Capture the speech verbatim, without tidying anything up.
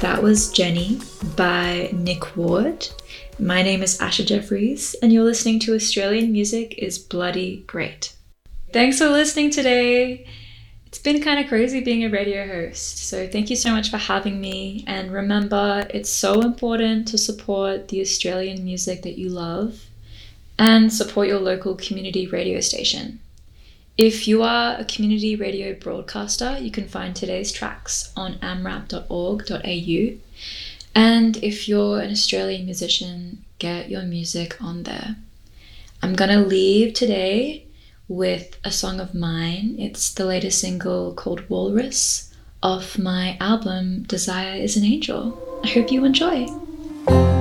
That was Jenny by Nick Ward. My name is Asha Jeffries, and you're listening to Australian Music is Bloody Great. Thanks for listening today. It's been kind of crazy being a radio host, so thank you so much for having me. And remember, it's so important to support the Australian music that you love and support your local community radio station. If you are a community radio broadcaster, you can find today's tracks on a m rap dot org dot a u. And if you're an Australian musician, get your music on there. I'm gonna leave today with a song of mine. It's the latest single called Walrus off my album Desire is an Angel. I hope you enjoy.